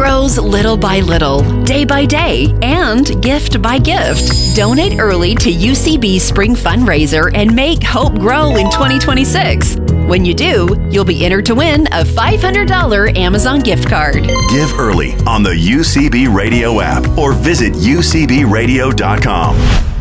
grows little by little, day by day, and gift by gift. Donate early to UCB Spring Fundraiser and make hope grow in 2026. When you do, you'll be entered to win a $500 Amazon gift card. Give early on the UCB Radio app or visit ucbradio.com.